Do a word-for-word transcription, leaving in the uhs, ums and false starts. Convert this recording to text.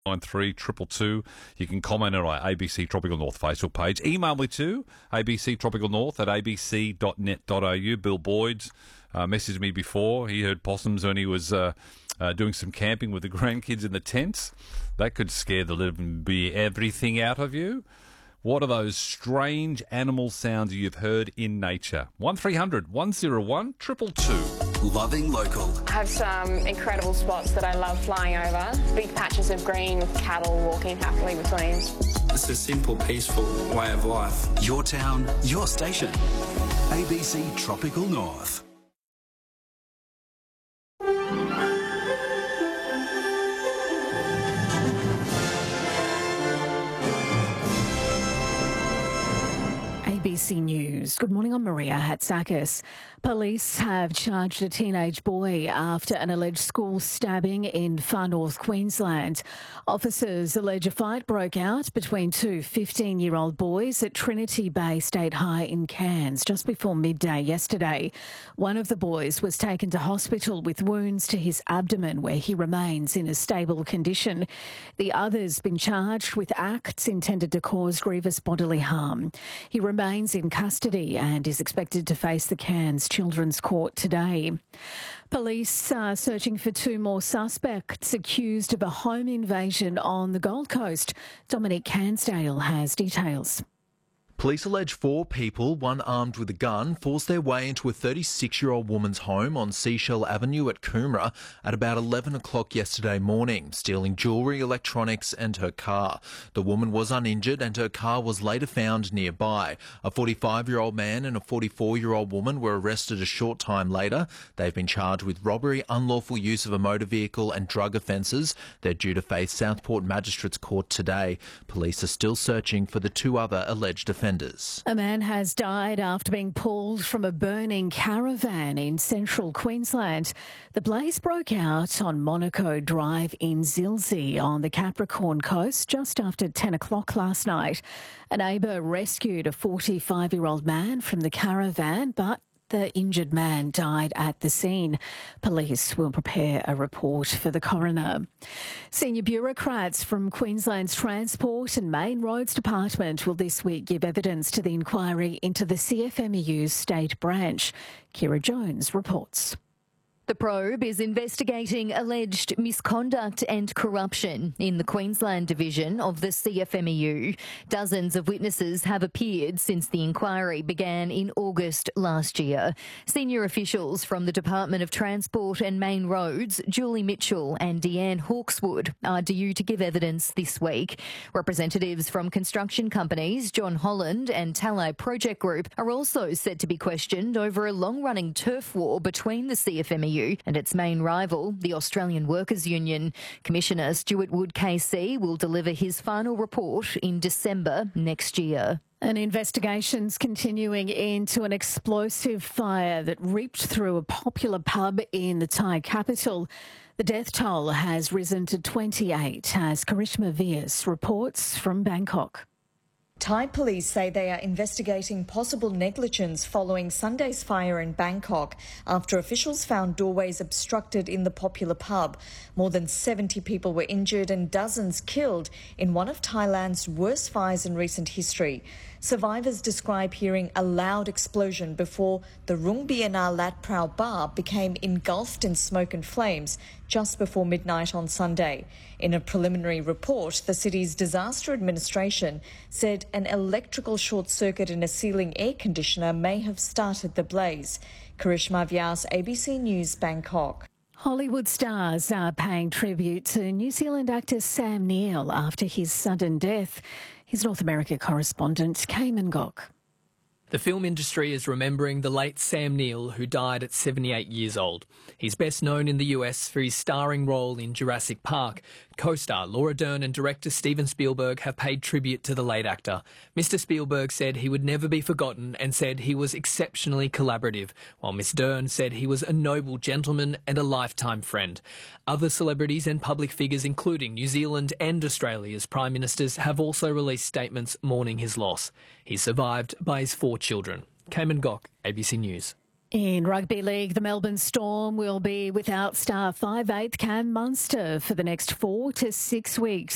nine three two two two. You can comment on our A B C Tropical North Facebook page. Email me too, abctropicalnorth at a b c dot net dot a u. Bill Boyd uh, messaged me before. He heard possums when he was uh, uh, doing some camping with the grandkids in the tents. That could scare the living be everything out of you. What are those strange animal sounds you've heard in nature? one three hundred one oh one two two two. Loving local. I have some incredible spots that I love flying over. Big patches of green with cattle walking happily between. It's a simple, peaceful way of life. Your town, your station. A B C Tropical North. A B C News. Good morning, I'm Maria Hatzakis. Police have charged a teenage boy after an alleged school stabbing in far north Queensland. Officers allege a fight broke out between two fifteen-year-old boys at Trinity Bay State High in Cairns just before midday yesterday. One of the boys was taken to hospital with wounds to his abdomen, where he remains in a stable condition. The other's been charged with acts intended to cause grievous bodily harm. He remains in custody and is expected to face the Cairns Children's Court today. Police are searching for two more suspects accused of a home invasion on the Gold Coast. Dominic Cansdale has details. Police allege four people, one armed with a gun, forced their way into a thirty-six-year-old woman's home on Seashell Avenue at Coomera at about eleven o'clock yesterday morning, stealing jewellery, electronics and her car. The woman was uninjured and her car was later found nearby. A forty-five-year-old man and a forty-four-year-old woman were arrested a short time later. They've been charged with robbery, unlawful use of a motor vehicle and drug offences. They're due to face Southport Magistrates Court today. Police are still searching for the two other alleged offenders. A man has died after being pulled from a burning caravan in central Queensland. The blaze broke out on Monaco Drive in Zilsey on the Capricorn Coast just after ten o'clock last night. A neighbour rescued a forty-five-year-old man from the caravan, but the injured man died at the scene. Police will prepare a report for the coroner. Senior bureaucrats from Queensland's Transport and Main Roads Department will this week give evidence to the inquiry into the C F M E U's state branch. Kira Jones reports. The probe is investigating alleged misconduct and corruption in the Queensland division of the C F M E U. Dozens of witnesses have appeared since the inquiry began in August last year. Senior officials from the Department of Transport and Main Roads, Julie Mitchell and Deanne Hawkswood, are due to give evidence this week. Representatives from construction companies, John Holland and Talai Project Group, are also said to be questioned over a long-running turf war between the C F M E U and its main rival, the Australian Workers' Union. Commissioner Stuart Wood K C will deliver his final report in December next year. An investigation's continuing into an explosive fire that reaped through a popular pub in the Thai capital. The death toll has risen to twenty-eight, as Karishma Vyas reports from Bangkok. Thai police say they are investigating possible negligence following Sunday's fire in Bangkok after officials found doorways obstructed in the popular pub. More than seventy people were injured and dozens killed in one of Thailand's worst fires in recent history. Survivors describe hearing a loud explosion before the Rung Biana Lat Prao bar became engulfed in smoke and flames just before midnight on Sunday. In a preliminary report, the city's disaster administration said an electrical short circuit in a ceiling air conditioner may have started the blaze. Karishma Vyas, A B C News, Bangkok. Hollywood stars are paying tribute to New Zealand actor Sam Neill after his sudden death. His North America correspondent, Cayman Gok. The film industry is remembering the late Sam Neill, who died at seventy-eight years old. He's best known in the U S for his starring role in Jurassic Park. Co-star Laura Dern and director Steven Spielberg have paid tribute to the late actor. Mister Spielberg said he would never be forgotten and said he was exceptionally collaborative, while Miss Dern said he was a noble gentleman and a lifetime friend. Other celebrities and public figures, including New Zealand and Australia's Prime Ministers, have also released statements mourning his loss. He's survived by his four children. Cayman Gok, A B C News. In Rugby League, the Melbourne Storm will be without star five eighth Cam Munster for the next four to six weeks.